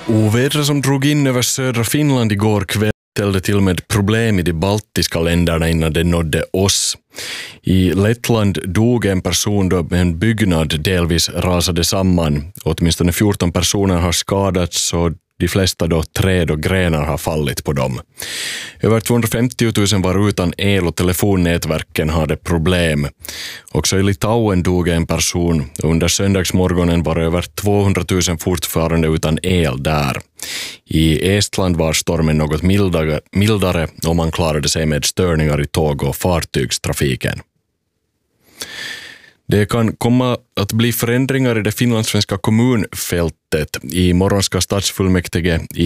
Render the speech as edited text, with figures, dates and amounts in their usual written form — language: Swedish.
Ovädret som drog in över södra Finland igår kväll ställde till med problem i de baltiska länderna innan det nådde oss. I Lettland dog en person då en byggnad delvis rasade samman. Åtminstone 14 personer har skadats och de flesta då träd och grenar har fallit på dem. Över 250 000 var utan el och telefonnätverken hade problem. Också i Litauen dog en person. Under söndagsmorgonen var över 200 000 fortfarande utan el där. I Estland var stormen något mildare och man klarade sig med störningar i tåg- och fartygstrafiken. Det kan komma att bli förändringar i det finlandssvenska kommunfältet. I morgon ska stadsfullmäktige